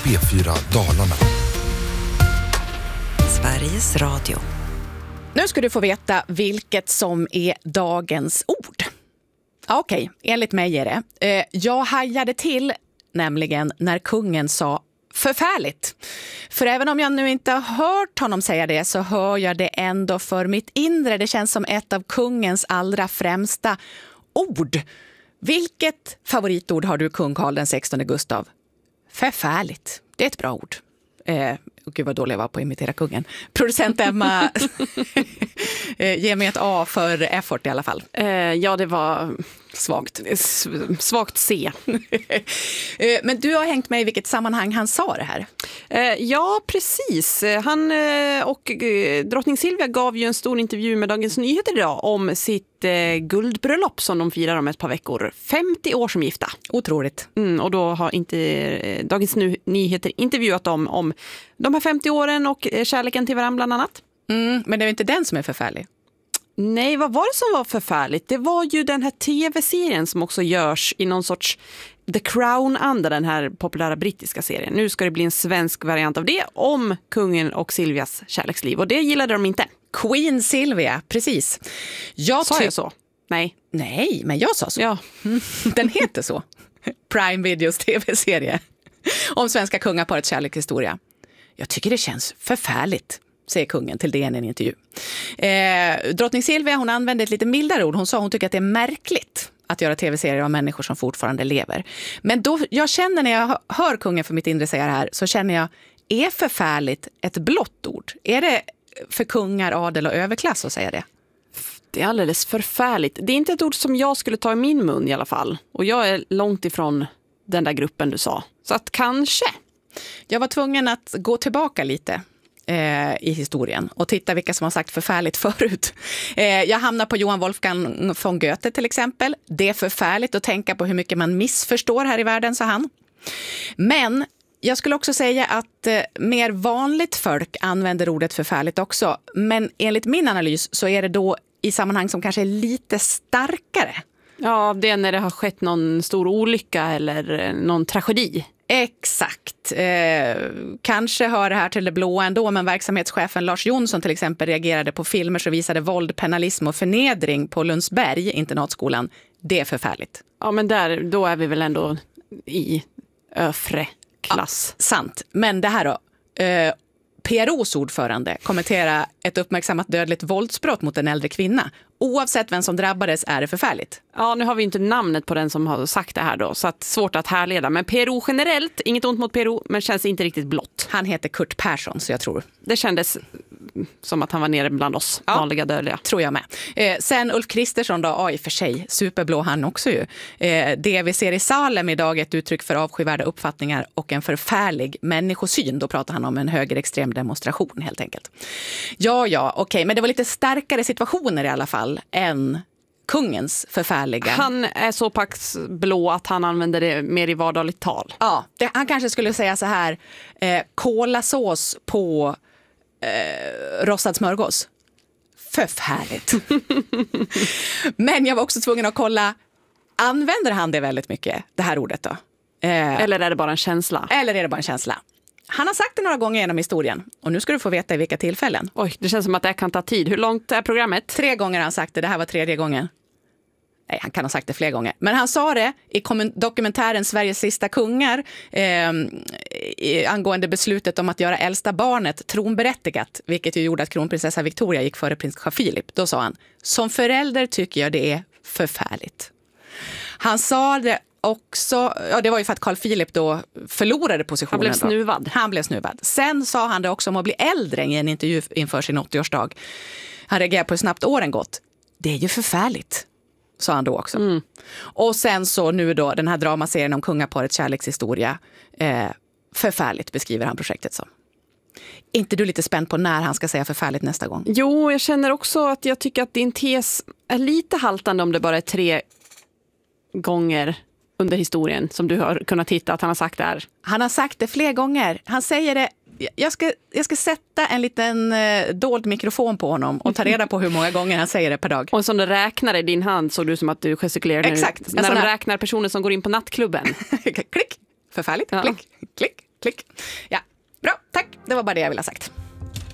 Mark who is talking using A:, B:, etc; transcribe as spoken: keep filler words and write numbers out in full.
A: P fyra Dalarna.
B: Sveriges Radio.
C: Nu ska du få veta vilket som är dagens ord. Okej, okay, enligt mig är det. Eh, jag hajade till nämligen när kungen sa förfärligt. För även om jag nu inte har hört honom säga det så hör jag det ändå för mitt inre. Det känns som ett av kungens allra främsta ord. Vilket favoritord har du, kung Carl den sextonde Gustav? Förfärligt. Det är ett bra ord. Eh, gud vad dålig jag var på att imitera kungen. Producent Emma ge mig ett A för effort i alla fall.
D: Eh, ja, det var
C: svagt.
D: S- svagt C.
C: eh, men du har hängt med i vilket sammanhang han sa det här?
D: Eh, ja, precis. Han eh, och eh, drottning Silvia gav ju en stor intervju med Dagens Nyheter idag om sitt eh, guldbröllop som de firar om ett par veckor. femtio år som gifta.
C: Otroligt.
D: Mm, och då har inte eh, Dagens Nyheter intervjuat dem om de här femtio åren och eh, kärleken till varandra bland annat.
C: Mm, men det är inte den som är förfärlig.
D: Nej, vad var det som var förfärligt? Det var ju den här tv-serien som också görs i någon sorts The Crown-anda, den här populära brittiska serien. Nu ska det bli en svensk variant av det om kungen och Silvias kärleksliv. Och det gillade de inte.
C: Queen Silvia, precis. Jag
D: sa
C: ty-
D: jag så? Nej.
C: Nej, men jag sa så.
D: Ja.
C: Den heter så. Prime Videos tv-serie om svenska kungaparets kärlekshistoria. Jag tycker det känns förfärligt, säger kungen till D N i en intervju. Eh, drottning Silvia, hon använde ett lite mildare ord. Hon sa hon tycker att det är märkligt att göra tv-serier av människor som fortfarande lever. Men då, jag känner när jag hör kungen för mitt inre säga det här, så känner jag, är förfärligt ett blått ord? Är det för kungar, adel och överklass att säga det?
D: Det är alldeles förfärligt. Det är inte ett ord som jag skulle ta i min mun i alla fall. Och jag är långt ifrån den där gruppen du sa. Så att kanske.
C: Jag var tvungen att gå tillbaka lite eh, i historien och titta vilka som har sagt förfärligt förut. Eh, jag hamnar på Johann Wolfgang von Goethe till exempel. Det är förfärligt att tänka på hur mycket man missförstår här i världen, sa han. Men jag skulle också säga att eh, mer vanligt folk använder ordet förfärligt också. Men enligt min analys så är det då i sammanhang som kanske är lite starkare.
D: Ja, det är när det har skett någon stor olycka eller någon tragedi.
C: Exakt. Eh, kanske hör det här till det blåa ändå, men verksamhetschefen Lars Jonsson till exempel reagerade på filmer som visade våld, penalism och förnedring på Lundsberg, internatskolan. Det är förfärligt.
D: Ja, men där, då är vi väl ändå i övre klass.
C: Ja, sant. Men det här då. Eh, P R O:s ordförande kommenterar ett uppmärksammat dödligt våldsbrott mot en äldre kvinna. Oavsett vem som drabbades är det förfärligt.
D: Ja, nu har vi inte namnet på den som har sagt det här då, så att svårt att härleda. Men P R O generellt, inget ont mot P R O, men känns inte riktigt blått.
C: Han heter Kurt Persson, så jag tror.
D: Det kändes som att han var nere bland oss, ja, vanliga dödliga.
C: Tror jag med. Eh, sen Ulf Kristersson då, ja, i och för sig, superblå han också ju. Eh, det vi ser i Salem idag är ett uttryck för avskyvärda uppfattningar och en förfärlig människosyn. Då pratar han om en högerextrem demonstration helt enkelt. Ja, ja, okej, okay. Men det var lite starkare situationer i alla fall än kungens förfärliga.
D: Han är så pass blå att han använder det mer i vardagligt tal.
C: Ja, det, han kanske skulle säga så här, eh, kolasås på eh, rostad smörgås. Förfärligt. Men jag var också tvungen att kolla, använder han det väldigt mycket, det här ordet då? Eh,
D: eller är det bara en känsla?
C: Eller är det bara en känsla? Han har sagt det några gånger genom historien. Och nu ska du få veta i vilka tillfällen.
D: Oj, det känns som att det kan ta tid. Hur långt är programmet? Tre
C: gånger har han sagt det. Det här var tredje gången. Nej, han kan ha sagt det fler gånger. Men han sa det i dokumentären Sveriges sista kungar eh, angående beslutet om att göra äldsta barnet tronberättigat. Vilket ju gjorde att kronprinsessa Victoria gick före prins Carl Philip. Då sa han, som förälder tycker jag det är förfärligt. Han sa det också, ja, det var ju för att Carl Philip då förlorade positionen.
D: Han blev snuvad.
C: Då. Han blev snuvad. Sen sa han det också om att bli äldre i en intervju inför sin åttioårsdag. Han reagerade på hur snabbt åren gått. Det är ju förfärligt, sa han då också. Mm. Och sen så nu då den här dramaserien om kungaparets kärlekshistoria. Eh, förfärligt beskriver han projektet som. Är inte du lite spänd på när han ska säga förfärligt nästa gång?
D: Jo, jag känner också att jag tycker att din tes är lite haltande om det bara är tre gånger under historien som du har kunnat hitta att han har sagt det här.
C: Han har sagt det fler gånger. Han säger det. Jag ska, jag ska sätta en liten eh, dold mikrofon på honom och ta reda på hur många gånger han säger det per dag.
D: Och som du räknar i din hand såg du som att du gestikulerar när,
C: exakt.
D: när de här... räknar personer som går in på nattklubben.
C: Klick, förfärligt, ja. klick, klick, klick. var bara det jag ville ha sagt.